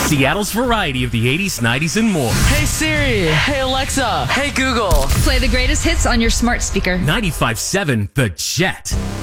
Seattle's variety of the 80s, 90s, and more. Hey Siri, hey Alexa, hey Google. Play the greatest hits on your smart speaker. 95.7 The Jet.